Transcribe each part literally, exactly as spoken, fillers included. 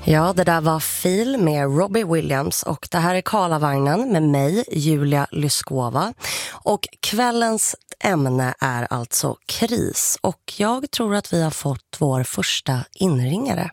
Ja, det där var Feel med Robbie Williams och det här är Karlavagnen med mig, Julia Lyskova. Och kvällens ämne är alltså kris och jag tror att vi har fått vår första inringare.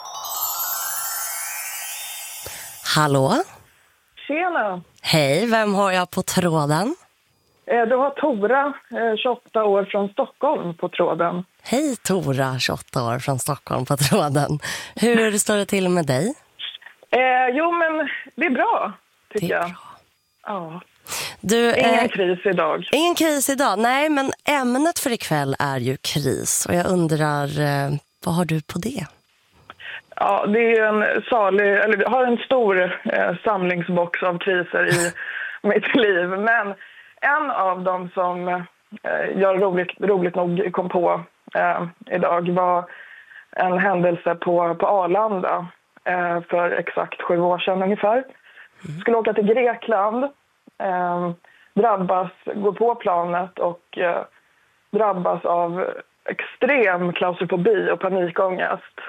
Hallå? Tjena! Hej, vem har jag på tråden? Du har Tora, tjugoåtta år från Stockholm på tråden. Hej Tora, tjugoåtta år från Stockholm på tråden. Hur står det till med dig? Eh, jo, men det är bra, tycker det är jag. Bra. Ja. Du, ingen eh, kris idag. Ingen kris idag, nej, men ämnet för ikväll är ju kris. Och jag undrar, eh, vad har du på det? Ja, det är en salig, eller vi har en stor eh, samlingsbox av kriser i mitt liv. Men en av dem som eh, jag roligt, roligt nog kom på eh, idag var en händelse på, på Arlanda eh, för exakt sju år sedan ungefär. Mm. Skulle åka till Grekland, eh, drabbas, gå på planet och eh, drabbas av extrem klaustrofobi och panikångest.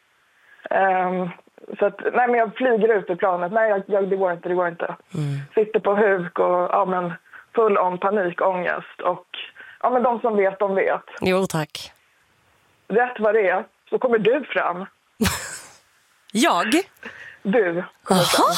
Um, så att, nej men jag flyger ut i planet. Nej, jag, jag, det går inte, det går inte. Mm. Sitter på huk och ja, men, full om panikångest. Och ja, men de som vet, de vet. Jo, tack. Rätt vad det är, så kommer du fram. Jag? Du kommer fram.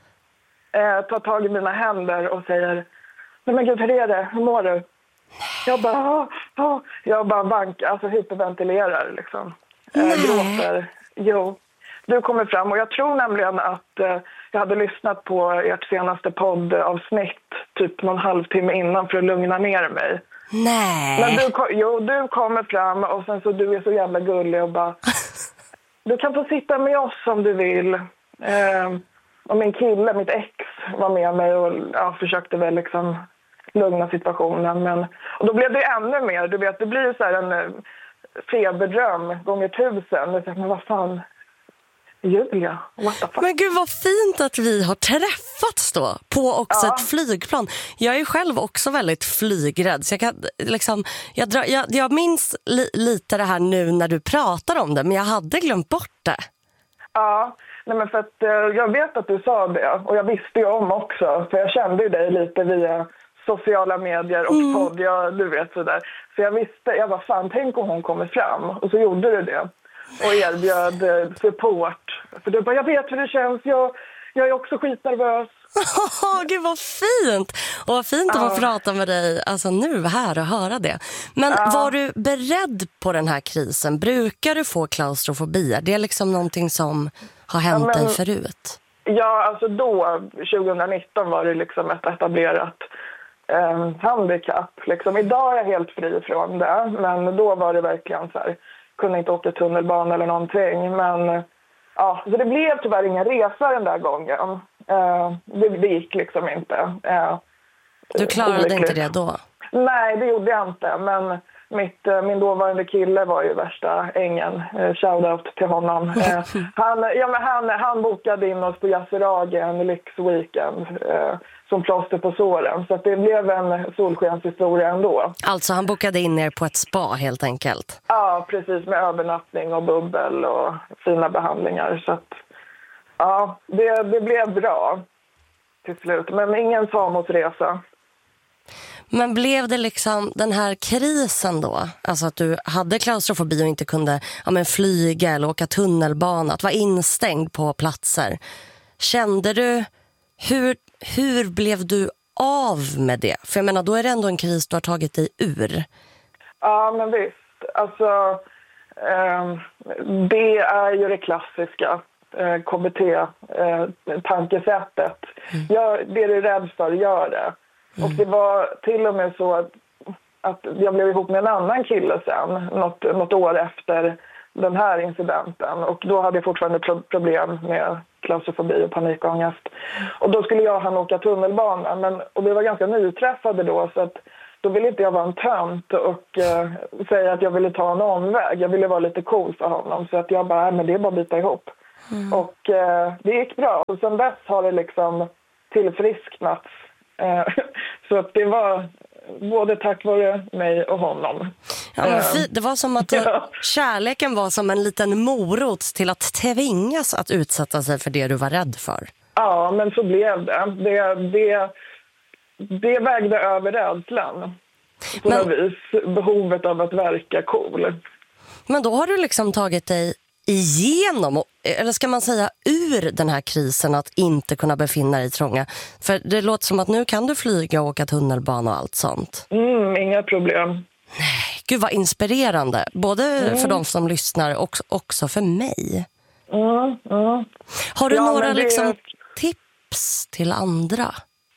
Eh, tar tag i mina händer och säger: nej men gud, hur är det? Hur mår du? Jag bara, ah, ah. jag bara bank, alltså hyperventilerar liksom. Eh, gråter. Jo, du kommer fram och jag tror nämligen att eh, jag hade lyssnat på ert senaste poddavsnitt typ någon halvtimme innan för att lugna ner mig. Nej. Men du, jo, du kommer fram och sen så du är så jävla gullig och bara, du kan få sitta med oss om du vill. Eh, och min kille, mitt ex, var med mig och ja, försökte väl liksom lugna situationen. Men, och då blev det ännu mer, du vet, det blir ju så här en feberdröm gånger tusen. Men vad fan, Julia, what the fuck? Men gud, vad fint att vi har träffats då på också ja. Ett flygplan. Jag är ju själv också väldigt flygrädd. Så jag, kan, liksom, jag, drar, jag, jag minns li, lite det här nu när du pratar om det, men jag hade glömt bort det. Ja, nej men för att jag vet att du sa det och jag visste ju om också. För jag kände ju dig lite via sociala medier och mm. podd, ja, du vet sådär. Så jag visste, jag var fan, tänk om hon kommer fram. Och så gjorde du det. Och erbjöd eh, support. För du bara, jag vet hur det känns, jag, jag är också skitnervös. Oh, gud vad fint! Och vad fint ja. Att få prata med dig alltså nu här och höra det. Men ja. Var du beredd på den här krisen? Brukar du få klaustrofobi? Det är liksom någonting som har hänt ja, men, dig förut? Ja, alltså då, tjugonitton var det liksom ett etablerat Eh, handikapp. Liksom. Idag är jag helt fri från det, men då var det verkligen så här, kunde inte åka tunnelbana eller någonting, men ja, så det blev tyvärr ingen resa den där gången. Eh, det, det gick liksom inte. Eh, du klarade olyckligt. Inte det då? Nej, det gjorde jag inte, men mitt, min dåvarande kille var ju värsta ängen. Eh, shoutout till honom. Eh, han, ja, men han, han bokade in oss på Yasuragi en lyxweekend eh, som plåster på såren. Så att det blev en solskenshistoria ändå. Alltså han bokade in er på ett spa helt enkelt? Ja, precis, med övernattning och bubbel och fina behandlingar. Så att, ja, det, det blev bra till slut. Men ingen Samosresa. Men blev det liksom den här krisen då? Alltså att du hade klaustrofobi och inte kunde ja, men flyga eller åka tunnelbana, att vara instängd på platser. Kände du, hur, hur blev du av med det? För jag menar, då är det ändå en kris du har tagit dig ur. Ja, men visst. Alltså, eh, det är ju det klassiska. Eh, K B T-tankesättet. Eh, mm. Gör det du är rädd för, gör det. Mm. Och det var till och med så att, att jag blev ihop med en annan kille sen, något, något år efter den här incidenten. Och då hade jag fortfarande pro- problem med klaustrofobi och panikångest. Och då skulle jag och han åka tunnelbana, men, och vi var ganska nyträffade då, så att då ville inte jag vara en tönt och eh, säga att jag ville ta en omväg. Jag ville vara lite cool för honom, så att jag bara, men det är bara att bita ihop. Mm. Och eh, det gick bra. Och sen dess har det liksom tillfrisknats. Så att det var både tack vare mig och honom. Ja, men fy, det var som att ja. kärleken var som en liten morot till att tvingas att utsätta sig för det du var rädd för. Ja, men så blev det. Det, det, det vägde över rädslan. På något vis. Behovet av att verka cool. Men då har du liksom tagit dig igenom, eller ska man säga ur den här krisen att inte kunna befinna dig i trånga. För det låter som att nu kan du flyga och åka tunnelbana och allt sånt. Mm, inga problem. Nej, gud vad inspirerande. Både mm. för de som lyssnar och också för mig. Mm, mm. Har du ja, några det... liksom tips till andra?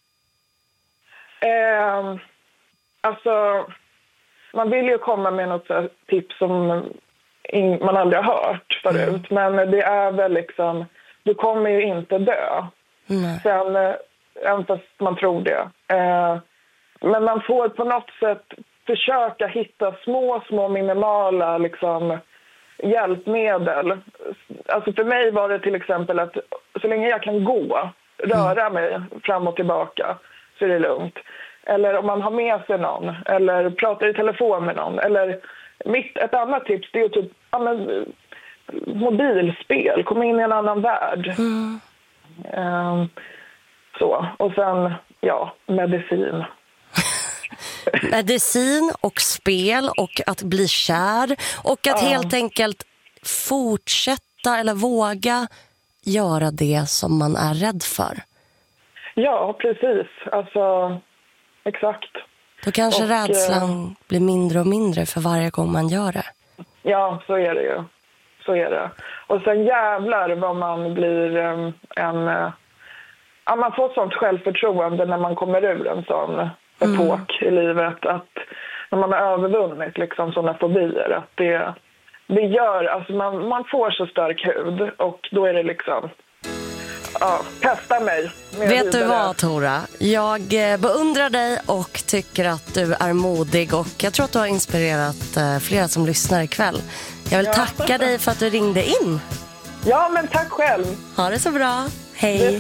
Eh, alltså, man vill ju komma med något så här tips som man aldrig har hört förut. Mm. Men det är väl liksom, du kommer ju inte dö. Mm. Sen, även fast man tror det. Eh, men man får på något sätt försöka hitta små, små minimala liksom, hjälpmedel. Alltså för mig var det till exempel att så länge jag kan gå, röra mig fram och tillbaka, så är det lugnt. Eller om man har med sig någon, eller pratar i telefon med någon, eller mitt, ett annat tips det är ju typ ja, men, mobilspel, komma in i en annan värld. Mm. Um, så, och sen, ja, medicin. Medicin och spel och att bli kär och att uh. helt enkelt fortsätta eller våga göra det som man är rädd för. Ja, precis. Alltså, exakt. Då kanske och, rädslan äh, blir mindre och mindre för varje gång man gör det. Ja, så är det ju. Så är det. Och sen jävlar vad man blir um, en... Uh, ja, man får sånt självförtroende när man kommer ur en sån epok mm. i livet. Att när man har övervunnit liksom, såna fobier. Att det, det gör... Alltså man, man får så stark hud och då är det liksom... Ja, testa mig. Vet du vad, Tora? Jag beundrar dig och tycker att du är modig och jag tror att du har inspirerat flera som lyssnar ikväll. Jag vill ja. tacka dig för att du ringde in. Ja, men tack själv. Ha det så bra. Hej.